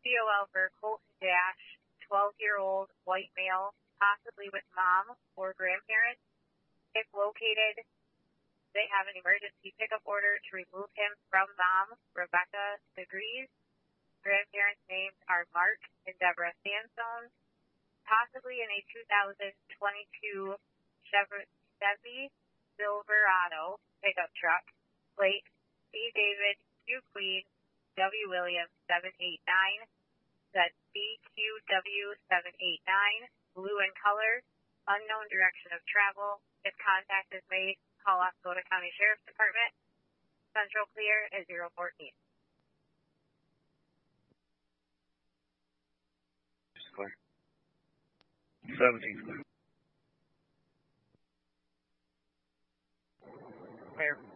COL for Colton Dash, 12-year-old white male, possibly with mom or grandparents. If located, they have an emergency pickup order to remove him from mom, Rebecca DeGrees. Grandparents' names are Mark and Deborah Sandstone, possibly in a 2022 Chevy Silverado pickup truck, plate C. David Q. Queen W. Williams 789, that's BQW 789, blue in color, unknown direction of travel. If contact is made, call Oscoda County Sheriff's Department. Central clear at 014. Clear. 17 clear. Clear.